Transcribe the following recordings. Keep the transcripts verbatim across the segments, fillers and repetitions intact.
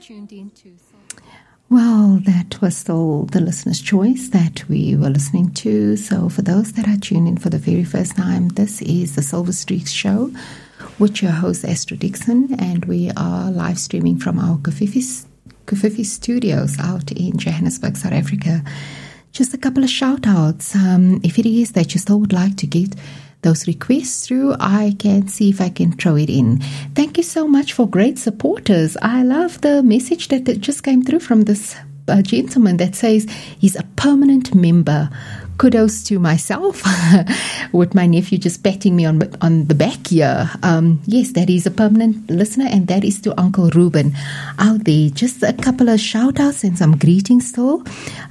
tuned in to... Well, that was still the listener's choice that we were listening to. So for those that are tuned in for the very first time, this is the Silver Streaks Show with your host, Astrid Dixon, and we are live streaming from our Kofifi, Kofifi studios out in Johannesburg, South Africa. Just a couple of shout-outs. Um, if it is that you still would like to get those requests through, I can see if I can throw it in. Thank you so much for great supporters. I love the message that just came through from this uh, gentleman that says he's a permanent member. Kudos to myself with my nephew just patting me on on the back here. Um, yes, that is a permanent listener, and that is to Uncle Ruben out there. Just a couple of shout outs and some greetings still.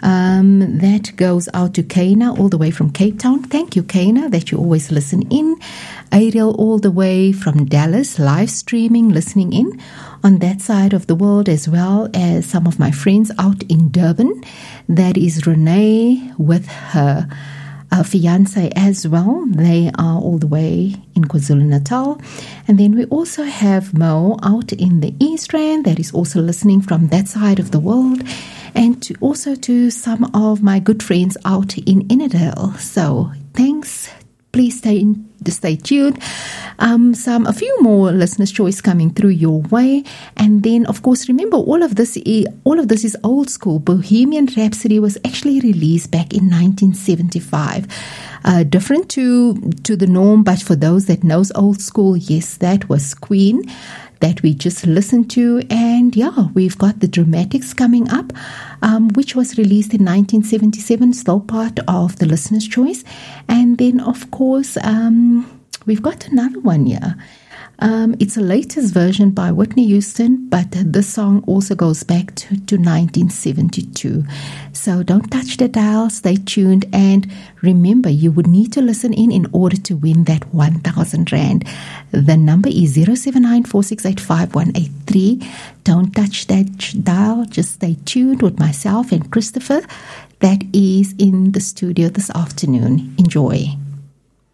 Um, that goes out to Kana all the way from Cape Town. Thank you, Kana, that you always listen in. Ariel all the way from Dallas, live streaming, listening in on that side of the world, as well as some of my friends out in Durban. That is Renee with her uh, fiance as well. They are all the way in KwaZulu-Natal. And then we also have Mo out in the East Rand that is also listening from that side of the world. And to, also to some of my good friends out in Innerdale. So thanks. Please stay in, stay tuned. Um, some a few more listeners' choice coming through your way, and then of course remember all of this. Is, all of this is old school. Bohemian Rhapsody was actually released back in nineteen seventy-five. Uh, different to to the norm, but for those that knows old school, yes, that was Queen that we just listened to. And yeah, we've got the Dramatics coming up, um, which was released in nineteen seventy-seven, still part of the listener's choice. And then of course um, we've got another one here. Um, it's a latest version by Whitney Houston, but this song also goes back to, to nineteen seventy-two. So don't touch the dial, stay tuned, and remember, you would need to listen in in order to win that one thousand rand. The number is zero seven nine, four six eight, five one eight three. Don't touch that dial, just stay tuned with myself and Christopher that is in the studio this afternoon. Enjoy.